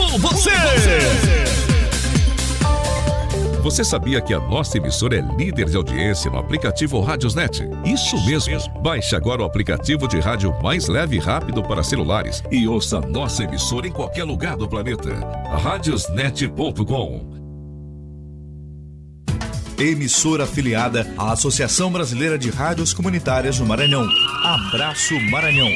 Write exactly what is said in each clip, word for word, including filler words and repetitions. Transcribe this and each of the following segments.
com você. Você sabia que a nossa emissora é líder de audiência no aplicativo Radiosnet? Isso mesmo. Baixe agora o aplicativo de rádio mais leve e rápido para celulares e ouça a nossa emissora em qualquer lugar do planeta. radiosnet ponto com. Emissora afiliada à Associação Brasileira de Rádios Comunitárias no Maranhão. Abraço Maranhão.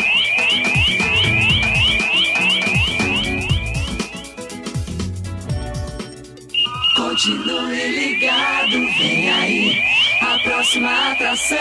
Continue ligado, vem aí a próxima atração.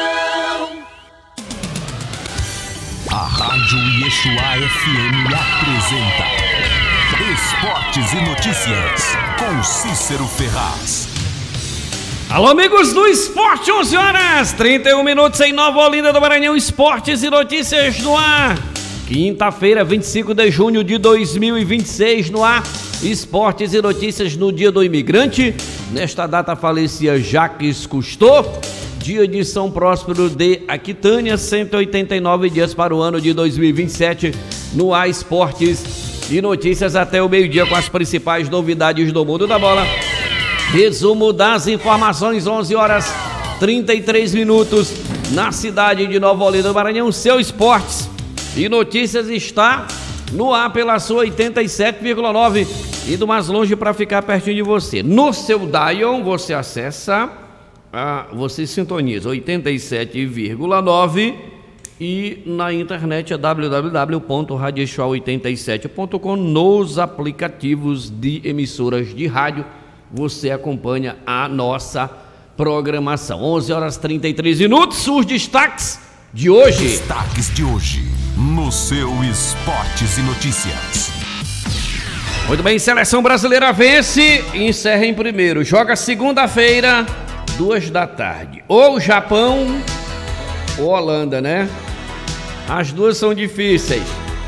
A Rádio Yeshua F M apresenta Esportes e Notícias com Cícero Ferraz. Alô, amigos do esporte, onze horas, trinta e um minutos em Nova Olinda do Maranhão. Esportes e Notícias no ar. Quinta-feira, vinte e cinco de junho de dois mil e vinte e seis, no ar. Esportes e Notícias no Dia do Imigrante. Nesta data falecia Jacques Cousteau. Dia de São Próspero de Aquitânia, cento e oitenta e nove dias para o ano de dois mil e vinte e sete. No ar, Esportes e Notícias até o meio-dia com as principais novidades do mundo da bola. Resumo das informações, onze horas trinta e três minutos, na cidade de Nova Olinda do Maranhão. Seu Esportes e Notícias está no ar pela sua oitenta e sete vírgula nove, indo mais longe para ficar pertinho de você. No seu Dion você acessa, ah, você sintoniza oitenta e sete vírgula nove e na internet é w w w ponto radio show oitenta e sete ponto com. Nos aplicativos de emissoras de rádio você acompanha a nossa programação. onze horas trinta e três minutos, os destaques de hoje. Destaques de hoje, no seu Esportes e Notícias. Muito bem, Seleção Brasileira vence e encerra em primeiro. Joga segunda-feira, duas da tarde. Ou Japão ou Holanda, né? As duas são difíceis.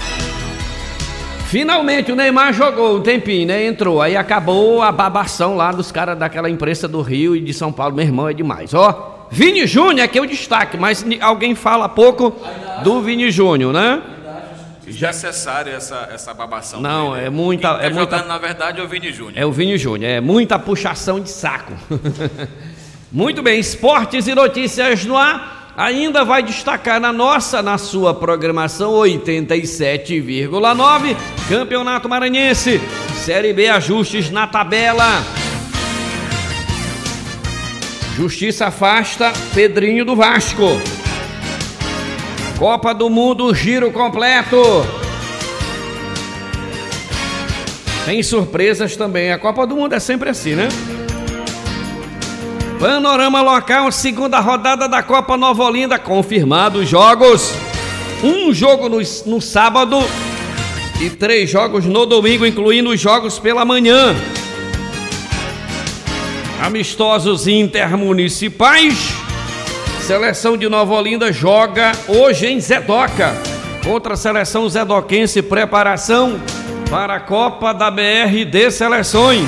Finalmente o Neymar jogou um tempinho, né? Entrou, aí acabou a babação lá dos caras daquela imprensa do Rio e de São Paulo. Meu irmão, é demais, ó. Vini Júnior é que é o destaque, mas alguém fala pouco do Vini Júnior, né? Já é necessário essa, essa babação. Não, dele. é muita... Quem tá é muita... jogando, na verdade, é o Vini Júnior. É o Vini Júnior, é muita puxação de saco. Muito bem, Esportes e Notícias no ar. Ainda vai destacar na nossa, na sua programação oitenta e sete vírgula nove, Campeonato Maranhense, Série B, ajustes na tabela. Justiça afasta Pedrinho do Vasco. Copa do Mundo, giro completo. Tem surpresas também, a Copa do Mundo é sempre assim, né? Panorama local, segunda rodada da Copa Nova Olinda, confirmados jogos. Um jogo no, no sábado e três jogos no domingo, incluindo os jogos pela manhã. Amistosos intermunicipais. Seleção de Nova Olinda joga hoje em Zedoca contra a seleção zedoquense. Preparação para a Copa da B R de Seleções.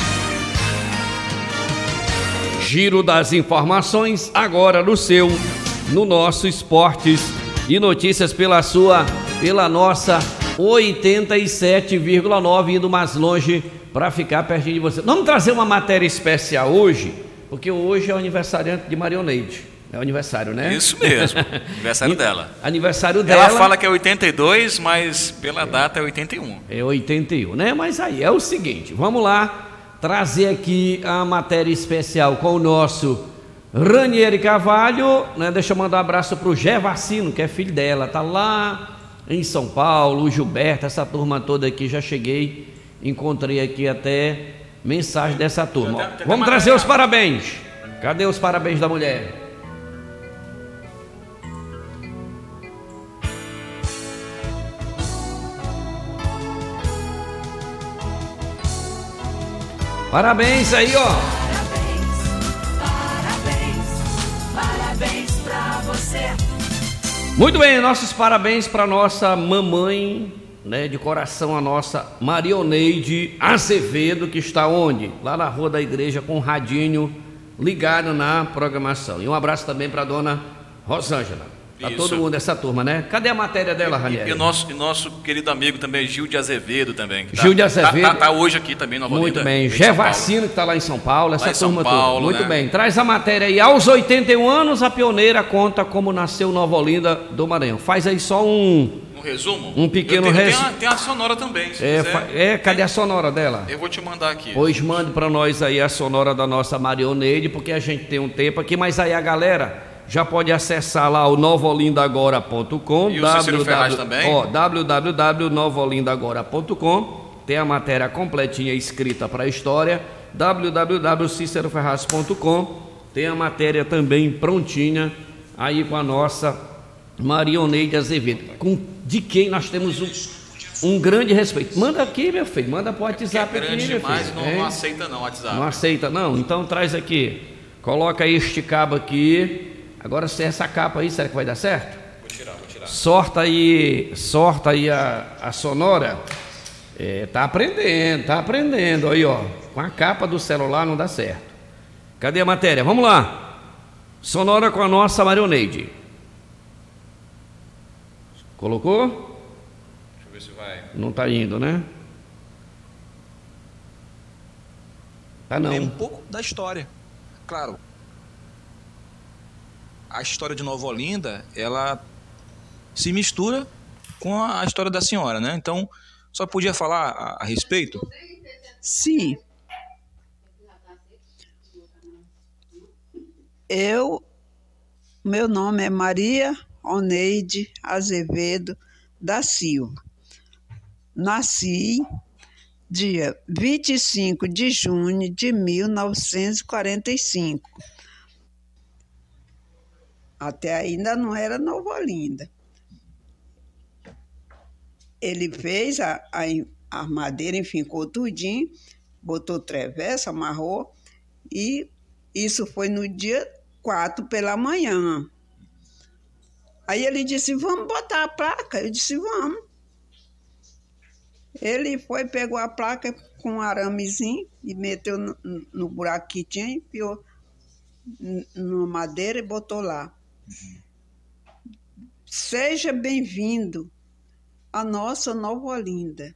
Giro das informações agora no seu, no nosso Esportes e Notícias pela sua, pela nossa oitenta e sete vírgula nove, indo mais longe para ficar pertinho de você. Vamos trazer uma matéria especial hoje, porque hoje é o aniversariante de Marioneide. É o aniversário, né? Isso mesmo, aniversário dela. Aniversário dela. Ela fala que é oitenta e dois, mas pela data é oitenta e um. É oitenta e um, né? Mas aí é o seguinte, vamos lá trazer aqui a matéria especial com o nosso Ranieri Carvalho, né? Deixa eu mandar um abraço pro Gervacino, que é filho dela, tá lá em São Paulo, o Gilberto, essa turma toda aqui, já cheguei, encontrei aqui até mensagem dessa turma. Vamos trazer os parabéns. Cadê os parabéns da mulher? Parabéns aí, ó. Parabéns, parabéns, parabéns pra você. Muito bem, nossos parabéns para nossa mamãe, né, de coração, a nossa Marioneide Azevedo, que está onde? Lá na Rua da Igreja, com o radinho ligado na programação. E um abraço também para a dona Rosângela. Tá Isso. todo mundo, essa turma, né? Cadê a matéria dela, E, Ranieri? e o nosso, e nosso querido amigo também, Gil de Azevedo também. que tá- Gil de Azevedo. Tá, tá, tá hoje aqui também, Nova Muito Olinda, bem. em São Paulo. Gervacino, que está lá em São Paulo, essa Lá em São turma Paulo, toda. Muito né? bem. Traz a matéria aí. Aos oitenta e um anos, a pioneira conta como nasceu Nova Olinda do Maranhão. Faz aí só um... Um resumo? Um pequeno Eu tenho- resu- Tem a, tem a sonora também, se É, quiser. fa- é, cadê a sonora dela? Eu vou te mandar aqui. Pois mande para nós aí a sonora da nossa Marioneide, porque a gente tem um tempo aqui, mas aí a galera já pode acessar lá o nova olinda agora ponto com. E o Cícero Ferraz também? Ó, w w w ponto nova olinda agora ponto com. Tem a matéria completinha escrita para a história. w w w ponto cícero ferraz ponto com. Tem a matéria também prontinha aí com a nossa Marioneide Azevedo. Com, de quem nós temos um, um grande respeito. Manda aqui, meu filho. Manda para o WhatsApp É aqui, grande meu demais, filho. não, É. não aceita não, WhatsApp. Não aceita não? Então traz aqui. Coloca aí este cabo aqui. Agora se essa capa aí, será que vai dar certo? Vou tirar, vou tirar. Sorta aí, sorta aí a, a sonora. É, tá aprendendo, tá aprendendo. Aí, ó. Com a capa do celular não dá certo. Cadê a matéria? Vamos lá. Sonora com a nossa Marioneide. Colocou? Deixa eu ver se vai. Não tá indo, né? Tá não. É um pouco da história. Claro, a história de Nova Olinda, ela se mistura com a história da senhora, né? Então, só podia falar a, a respeito? Sim. Eu, meu nome é Maria Oneide Azevedo da Silva. Nasci dia vinte e cinco de junho de mil novecentos e quarenta e cinco. Até ainda não era Nova Olinda. Ele fez a, a, a madeira, enfincou tudinho, botou travessa, amarrou, e isso foi no dia quatro pela manhã. Aí ele disse, vamos botar a placa? Eu disse, vamos. Ele foi, pegou a placa com um aramezinho e meteu no, no buraco que tinha, enfiou na madeira e botou lá. Seja bem-vindo à nossa Nova Olinda.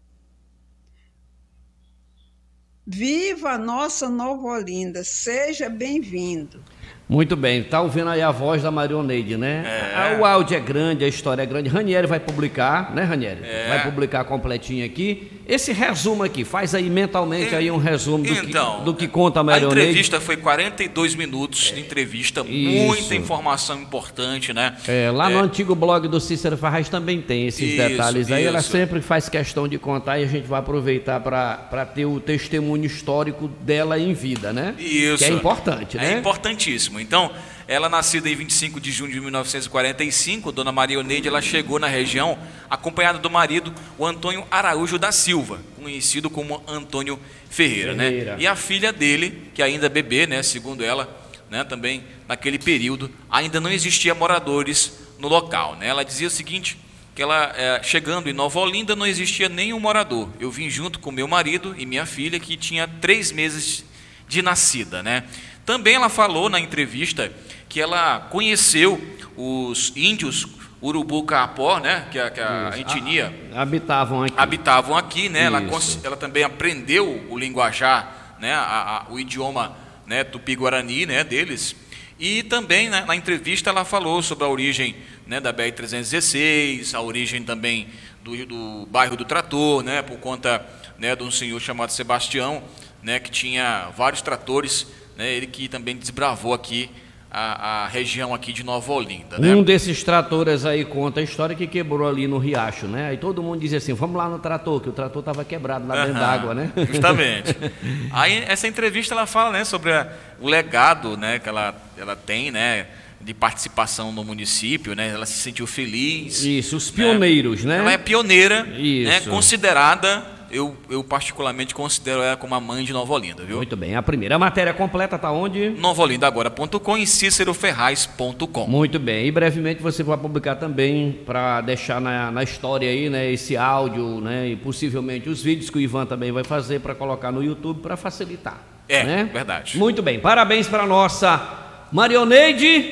Viva a nossa Nova Olinda, seja bem-vindo. Muito bem, tá ouvindo aí a voz da Marioneide, né? É. O áudio é grande, a história é grande. Ranieri vai publicar, né, Ranieri? É. Vai publicar completinho aqui. Esse resumo aqui, faz aí mentalmente aí um resumo do, Então, que, do que conta a A Marioneide. entrevista foi quarenta e dois minutos de entrevista, Isso. muita informação importante, né? É, lá no É. antigo blog do Cícero Ferraz também tem esses Isso, detalhes aí. Ela isso. sempre faz questão de contar e a gente vai aproveitar para ter o testemunho histórico dela em vida, né? Isso. Que é importante, né? É importantíssimo. Então, ela nascida em vinte e cinco de junho de mil novecentos e quarenta e cinco, dona Marioneide, ela chegou na região acompanhada do marido, o Antônio Araújo da Silva, conhecido como Antônio Ferreira, Ferreira. né? E a filha dele, que ainda é bebê, né, segundo ela, né, também naquele período ainda não existia moradores no local, né? Ela dizia o seguinte, que ela é, chegando em Nova Olinda não existia nenhum morador. Eu vim junto com meu marido e minha filha, que tinha três meses de nascida, né? Também ela falou na entrevista que ela conheceu os índios Urubu-Caapó, né, que a, que a etnia Habitavam aqui. habitavam aqui, né? Ela, Isso. cons- ela também aprendeu o linguajar, né, a, a, o idioma, né, tupi-guarani, né, deles. E também, né, na entrevista ela falou sobre a origem, né, da B R trezentos e dezesseis, a origem também do, do bairro do Trator, né, por conta, né, de um senhor chamado Sebastião, né, que tinha vários tratores, né, ele que também desbravou aqui a, a região aqui de Nova Olinda, né? Um desses tratores aí conta a história que quebrou ali no riacho, né? Aí todo mundo dizia assim, vamos lá no trator, que o trator estava quebrado lá dentro Aham, d'água, né? Justamente. Aí essa entrevista ela fala, né, sobre a, o legado, né, que ela, ela tem, né, de participação no município, né? Ela se sentiu feliz. Isso, os pioneiros, né? Ela é pioneira, Isso. né, considerada, eu, eu particularmente considero ela como a mãe de Nova Olinda, viu? Muito bem, a primeira matéria completa está onde? nova olinda agora ponto com e cícero ferraz ponto com. Muito bem, e brevemente você vai publicar também para deixar na, na história aí, né, esse áudio, né, e possivelmente os vídeos que o Ivan também vai fazer para colocar no YouTube para facilitar. É, né? verdade. Muito bem, parabéns para nossa Marioneide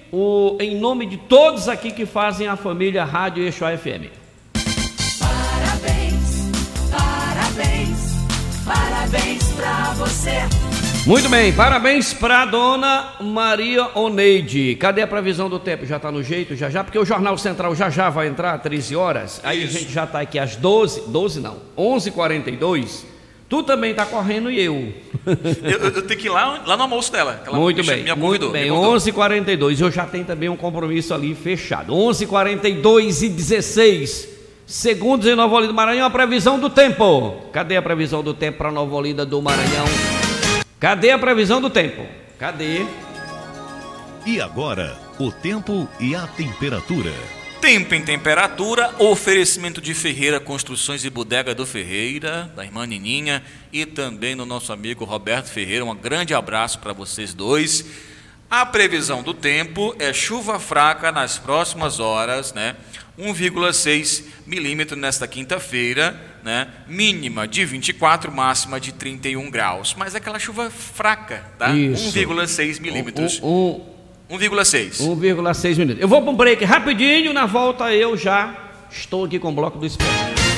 o, em nome de todos aqui que fazem a família Rádio Eixo F M. Parabéns, parabéns, parabéns pra você. Muito bem, parabéns para dona Maria Oneide. Cadê a previsão do tempo? Já está no jeito, já já? Porque o Jornal Central já já vai entrar, treze horas. Aí Isso. a gente já está aqui às doze, doze não, onze e quarenta e dois. Tu também está correndo e eu. eu. Eu tenho que ir lá, lá no almoço dela. Ela muito me, bem, me muito bem, onze e quarenta e dois. Eu já tenho também um compromisso ali fechado. onze e quarenta e dois e dezesseis segundos em Nova Olinda do Maranhão. A previsão do tempo. Cadê a previsão do tempo para Nova Olinda do Maranhão? Cadê a previsão do tempo? Cadê? E agora, o tempo e a temperatura. Tempo em temperatura, oferecimento de Ferreira Construções e Bodega do Ferreira, da irmã Nininha, e também no nosso amigo Roberto Ferreira. Um grande abraço para vocês dois. A previsão do tempo é chuva fraca nas próximas horas, né? um vírgula seis milímetros nesta quinta-feira, né? Mínima de vinte e quatro, máxima de trinta e um graus. Mas é aquela chuva fraca, tá? um vírgula seis milímetros. Um, um, um vírgula seis. um vírgula seis milímetros. Eu vou para um break rapidinho, na volta eu já estou aqui com o Bloco do Esporte.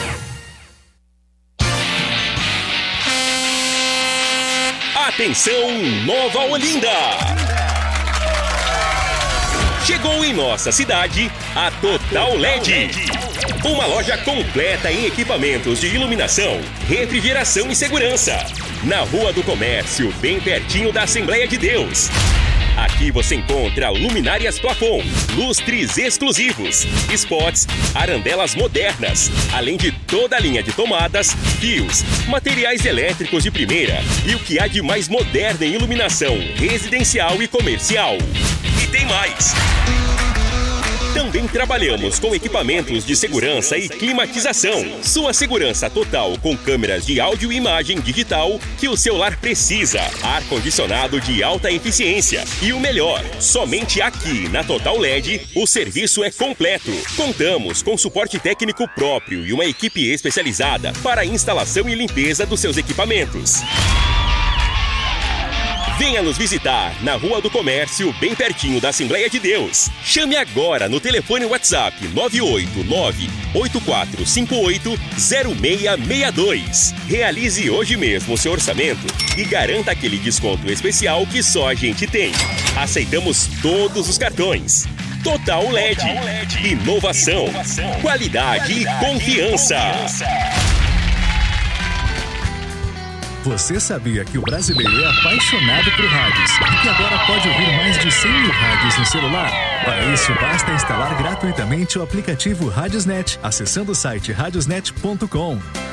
Atenção, Nova Olinda! Chegou em nossa cidade a Total L E D. Uma loja completa em equipamentos de iluminação, refrigeração e segurança. Na Rua do Comércio, bem pertinho da Assembleia de Deus. Aqui você encontra luminárias plafon, lustres exclusivos, spots, arandelas modernas, além de toda a linha de tomadas, fios, materiais elétricos de primeira e o que há de mais moderno em iluminação residencial e comercial. E tem mais! Também trabalhamos com equipamentos de segurança e climatização. Sua segurança total com câmeras de áudio e imagem digital que o seu lar precisa. Ar-condicionado de alta eficiência. E o melhor, somente aqui na Total L E D o serviço é completo. Contamos com suporte técnico próprio e uma equipe especializada para a instalação e limpeza dos seus equipamentos. Venha nos visitar na Rua do Comércio, bem pertinho da Assembleia de Deus. Chame agora no telefone WhatsApp nove oito nove, oito quatro cinco oito, zero seis seis dois. Realize hoje mesmo o seu orçamento e garanta aquele desconto especial que só a gente tem. Aceitamos todos os cartões. Total L E D. Inovação, qualidade e confiança. Você sabia que o brasileiro é apaixonado por rádios e que agora pode ouvir mais de cem mil rádios no celular? Para isso, basta instalar gratuitamente o aplicativo Radiosnet, acessando o site radiosnet ponto com.